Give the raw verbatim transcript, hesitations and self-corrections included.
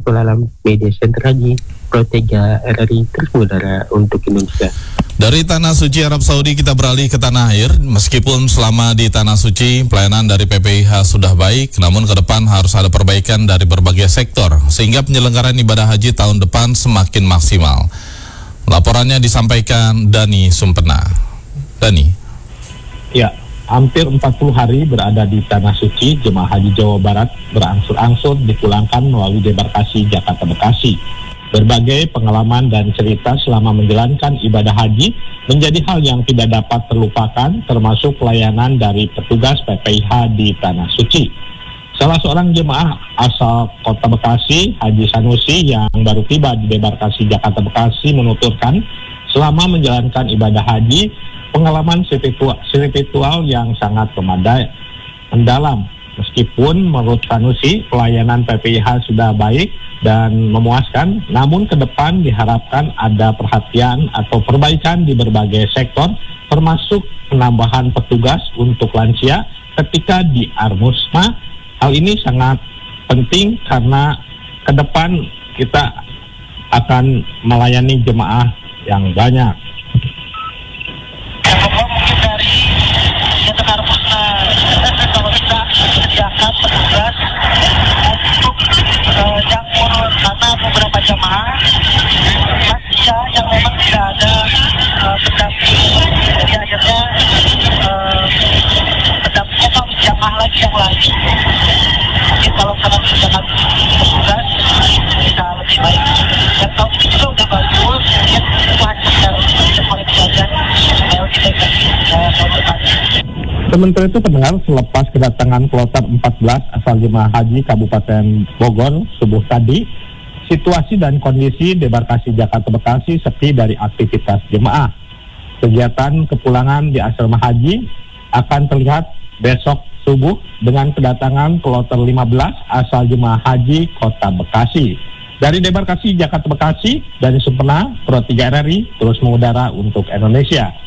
Alam Media Center Haji Pro tiga R R I terus mengudara untuk Indonesia. Dari Tanah Suci Arab Saudi kita beralih ke tanah air. Meskipun selama di Tanah Suci pelayanan dari P P I H sudah baik, namun ke depan harus ada perbaikan dari berbagai sektor sehingga penyelenggaraan ibadah haji tahun depan semakin maksimal. Laporannya disampaikan Dani Sumpena. Dani. Ya, hampir empat puluh hari berada di Tanah Suci, jemaah haji Jawa Barat berangsur-angsur dipulangkan melalui debarkasi Jakarta Bekasi. Berbagai pengalaman dan cerita selama menjalankan ibadah haji menjadi hal yang tidak dapat terlupakan, termasuk pelayanan dari petugas P P I H di Tanah Suci. Salah seorang jemaah asal Kota Bekasi, Haji Sanusi, yang baru tiba di debarkasi Jakarta Bekasi menuturkan, selama menjalankan ibadah haji, pengalaman spiritual, spiritual yang sangat memadai, mendalam. Meskipun menurut Sanusi pelayanan P P I H sudah baik dan memuaskan, namun ke depan diharapkan ada perhatian atau perbaikan di berbagai sektor, termasuk penambahan petugas untuk lansia ketika di Armusma. Hal ini sangat penting karena ke depan kita akan melayani jemaah yang banyak. Zakat petugas untuk uh, yang turun karena beberapa jemaah lansia yang memang tidak ada uh, pendamping, jadi akhirnya uh, pendampingnya kalau jemaah lagi yang lain. Mungkin kalau karena zakat petugas bisa lebih baik. Dan tahun ini juga udah bagus, mungkin lancar dan mulai belajar L G B T uh, tahun depan. Sementara itu pendengar, selepas kedatangan kloter empat belas asal jemaah haji Kabupaten Bogor subuh tadi, situasi dan kondisi debarkasi Jakarta Bekasi sepi dari aktivitas jemaah. Kegiatan kepulangan di asrama haji akan terlihat besok subuh dengan kedatangan kloter lima belas asal jemaah haji Kota Bekasi. Dari debarkasi Jakarta Bekasi, dari Sumpena, Pro tiga R R I terus mengudara untuk Indonesia.